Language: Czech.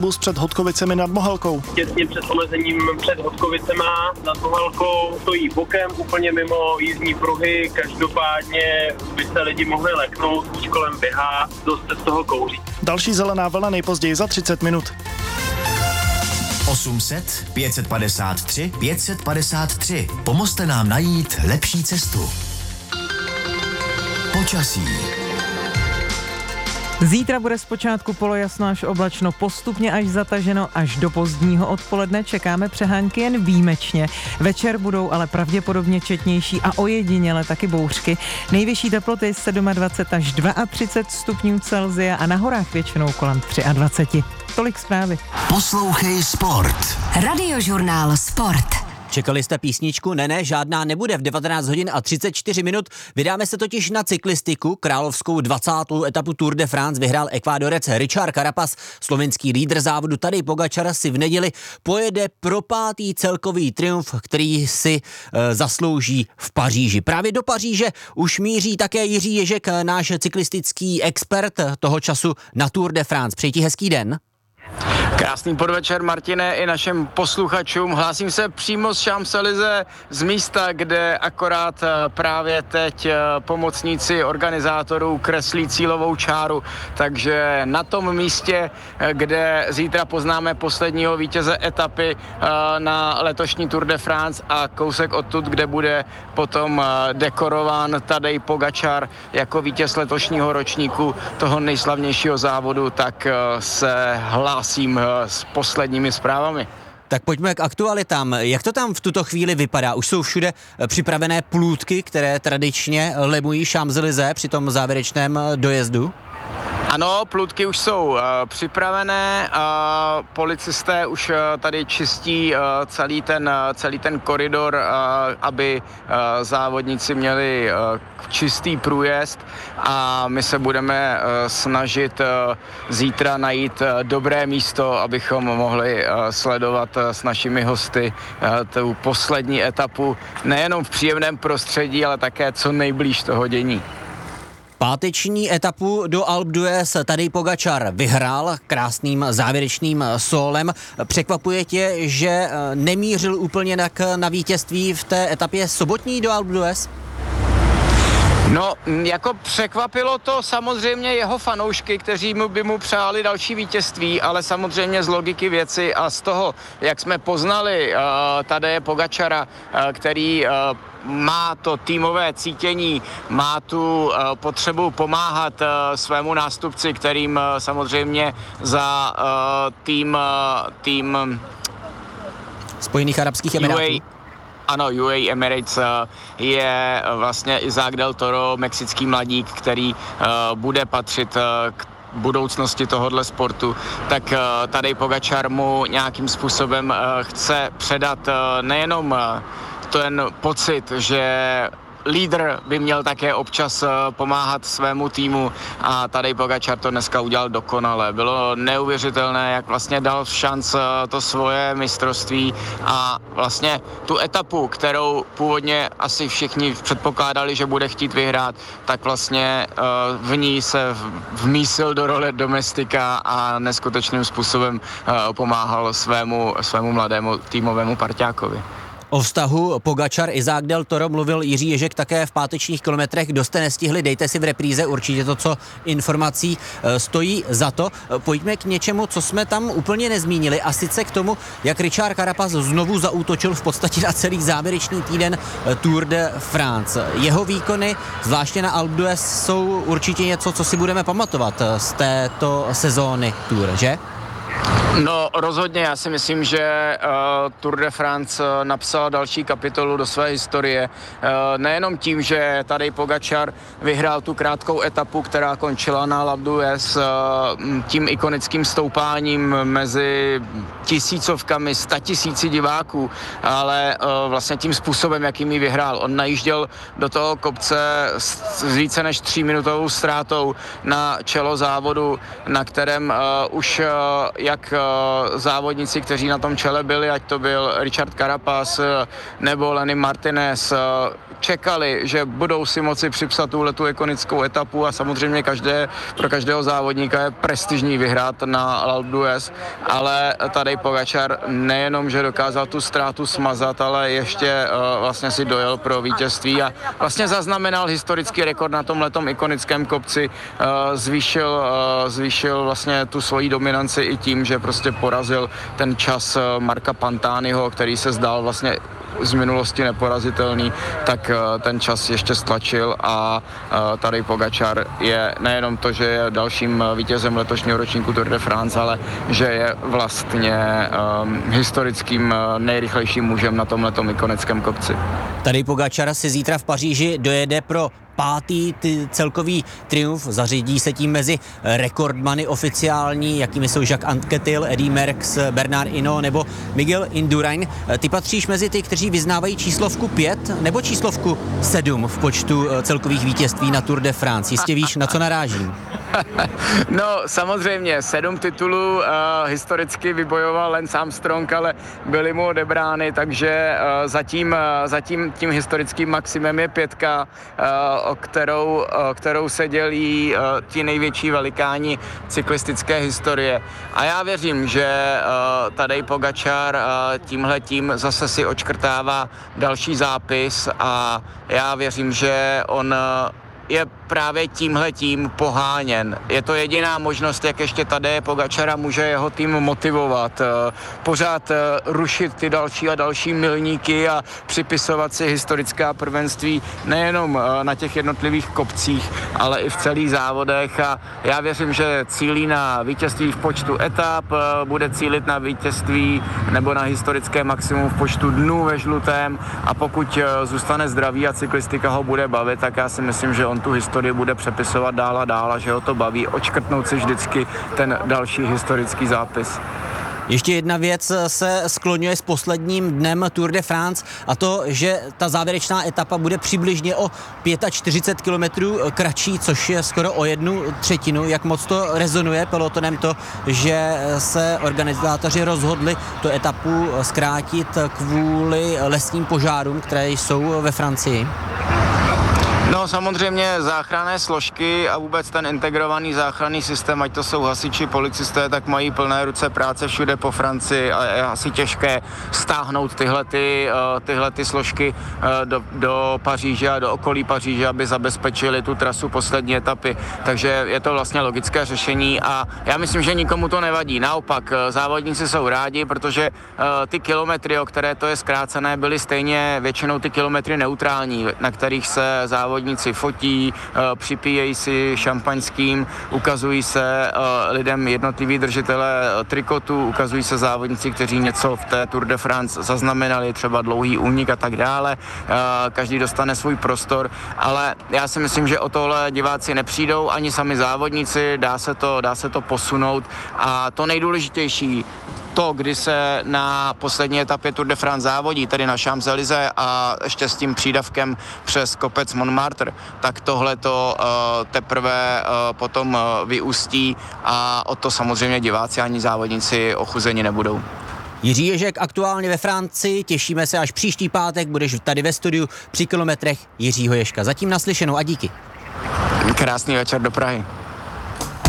Cyklus před Hodkovicemi nad Mohelkou. Těsně před omezením před Hodkovicema nad Mohelkou stojí bokem, úplně mimo jízdní pruhy, každopádně by se lidi mohli leknout, už kolem běhá, dost se z toho kouří. Další zelená vlna nejpozději za 30 minut. 800 553 553. Pomozte nám najít lepší cestu. Počasí. Zítra bude zpočátku polojasno až oblačno, postupně až zataženo, až do pozdního odpoledne čekáme přehánky jen výjimečně. Večer budou ale pravděpodobně četnější a ojediněle taky bouřky. Nejvyšší teploty 27 až 32 stupňů Celsia a na horách většinou kolem 23. Tolik zprávy. Poslouchej Sport. Radiožurnál Sport. Čekali jste písničku? Ne, žádná nebude. V 19 hodin a 34 minut vydáme se totiž na cyklistiku. Královskou 20. etapu Tour de France vyhrál Ekvádorec Richard Carapaz. Slovenský lídr závodu Tadej Pogačar si v neděli pojede pro 5. celkový triumf, který si zaslouží v Paříži. Právě do Paříže už míří také Jiří Ježek, náš cyklistický expert toho času na Tour de France. Přeji ti hezký den. Krásný podvečer, Martine, i našim posluchačům. Hlásím se přímo z Champs-Élysées, z místa, kde akorát právě teď pomocníci organizátorů kreslí cílovou čáru. Takže na tom místě, kde zítra poznáme posledního vítěze etapy na letošní Tour de France a kousek odtud, kde bude potom dekorován Tadej Pogačar jako vítěz letošního ročníku toho nejslavnějšího závodu, tak se hlásím s posledními zprávami. Tak pojďme k aktualitám. Jak to tam v tuto chvíli vypadá? Už jsou všude připravené plůtky, které tradičně lemují Champs-Élysées při tom závěrečném dojezdu? Ano, plůtky už jsou připravené, policisté už tady čistí celý ten koridor, aby závodníci měli čistý průjezd a my se budeme snažit zítra najít dobré místo, abychom mohli sledovat s našimi hosty tu poslední etapu nejenom v příjemném prostředí, ale také co nejblíž toho dění. Páteční etapu do Alpe d'Huez Tadej Pogačar vyhrál krásným závěrečným sólem. Překvapuje tě, že nemířil úplně na vítězství v té etapě sobotní do Alpe d'Huez? No, jako překvapilo to samozřejmě jeho fanoušky, kteří by mu přáli další vítězství, ale samozřejmě z logiky věci a z toho, jak jsme poznali Tadeje Pogačara, který má to týmové cítění, má tu potřebu pomáhat svému nástupci, kterým samozřejmě za tým Spojených arabských emirátů. Ano, UAE Emirates je vlastně Isaac del Toro, mexický mladík, který bude patřit k budoucnosti tohohle sportu, tak Tadej Pogačar mu nějakým způsobem chce předat nejenom ten pocit, že lídr by měl také občas pomáhat svému týmu a Tadej Pogačar to dneska udělal dokonale. Bylo neuvěřitelné, jak vlastně dal šanc to svoje mistrovství a vlastně tu etapu, kterou původně asi všichni předpokládali, že bude chtít vyhrát, tak vlastně v ní se vmísil do role domestika a neskutečným způsobem pomáhal svému mladému týmovému parťákovi. O vztahu Pogačar-Isaac del Toro mluvil Jiří Ježek také v pátečních kilometrech. Kdo jste nestihli, dejte si v repríze určitě to, co informací stojí za to. Pojďme k něčemu, co jsme tam úplně nezmínili, a sice k tomu, jak Richard Carapaz znovu zaútočil v podstatě na celý závěrečný týden Tour de France. Jeho výkony, zvláště na Alpe d'Huez, jsou určitě něco, co si budeme pamatovat z této sezóny Tour, že? No rozhodně, já si myslím, že Tour de France napsala další kapitolu do své historie. Nejenom tím, že Tadej Pogačar vyhrál tu krátkou etapu, která končila na Alpe d'Huez tím ikonickým stoupáním mezi tisícovkami, 100 000 diváků, ale vlastně tím způsobem, jakým ji vyhrál. On najížděl do toho kopce s více než 3minutovou ztrátou na čelo závodu, na kterém už jak závodníci, kteří na tom čele byli, ať to byl Richard Carapaz nebo Lenny Martinez, čekali, že budou si moci připsat tuhletu ikonickou etapu a samozřejmě pro každého závodníka je prestižní vyhrát na Alpe d'Huez, ale Tadej Pogačar nejenom, že dokázal tu ztrátu smazat, ale ještě vlastně si dojel pro vítězství a vlastně zaznamenal historický rekord na tomhletom ikonickém kopci, zvýšil vlastně tu svoji dominanci i tím, že prostě porazil ten čas Marka Pantaniho, který se zdál vlastně z minulosti neporazitelný, tak ten čas ještě stlačil a Tadej Pogačar je nejenom to, že je dalším vítězem letošního ročníku Tour de France, ale že je vlastně historickým nejrychlejším mužem na tomhletom ikonickém kopci. Tadej Pogačar si zítra v Paříži dojede pro 5. celkový triumf, zařadí se tím mezi rekordmany oficiální, jakými jsou Jacques Anquetil, Eddy Merckx, Bernard Hinault nebo Miguel Indurain. Ty patříš mezi ty, kteří vyznávají číslovku 5 nebo číslovku 7 v počtu celkových vítězství na Tour de France? Jistě víš, na co narážím. No samozřejmě, 7 titulů historicky vybojoval Lance Armstrong, ale byly mu odebrány, takže zatím tím historickým maximem je 5, o kterou se dělí ti největší velikáni cyklistické historie. A já věřím, že Tadej Pogačar tímhletím zase si odškrtává další zápis a já věřím, že on je právě tímhletím poháněn. Je to jediná možnost, jak ještě Tadeje Pogačara může jeho tým motivovat, pořád rušit ty další a další milníky a připisovat si historická prvenství nejenom na těch jednotlivých kopcích, ale i v celých závodech a já věřím, že cílí na vítězství v počtu etap, bude cílit na vítězství nebo na historické maximum v počtu dnů ve žlutém a pokud zůstane zdravý a cyklistika ho bude bavit, tak já si myslím, že on tu historii bude přepisovat dál a dál a že ho to baví odškrtnout si vždycky ten další historický zápis. Ještě jedna věc se skloňuje s posledním dnem Tour de France a to, že ta závěrečná etapa bude přibližně o 45 kilometrů kratší, což je skoro o 1/3. Jak moc to rezonuje pelotonem to, že se organizátoři rozhodli tu etapu zkrátit kvůli lesním požárům, které jsou ve Francii? No samozřejmě záchranné složky a vůbec ten integrovaný záchranný systém, ať to jsou hasiči, policisté, tak mají plné ruce práce všude po Francii a je asi těžké stáhnout tyhle složky do Paříže a do okolí Paříže, aby zabezpečili tu trasu poslední etapy. Takže je to vlastně logické řešení a já myslím, že nikomu to nevadí. Naopak, závodníci jsou rádi, protože ty kilometry, o které to je zkrácené, byly stejně většinou ty kilometry neutrální, na kterých se závodníci fotí, připíjejí si šampaňským, ukazují se lidem jednotliví držitelé trikotů, ukazují se závodníci, kteří něco v té Tour de France zaznamenali, třeba dlouhý únik a tak dále. Každý dostane svůj prostor, ale já si myslím, že o tohle diváci nepřijdou, ani sami závodníci, dá se to posunout a to nejdůležitější, to, kdy se na poslední etapě Tour de France závodí, tedy na Champs-Élysées a ještě s tím přídavkem přes kopec Montmartre, tak tohle to teprve potom vyústí a o to samozřejmě diváci ani závodníci ochuzeni nebudou. Jiří Ježek aktuálně ve Francii, těšíme se až příští pátek, budeš tady ve studiu při kilometrech Jiřího Ježka. Zatím naslyšenou a díky. Krásný večer do Prahy.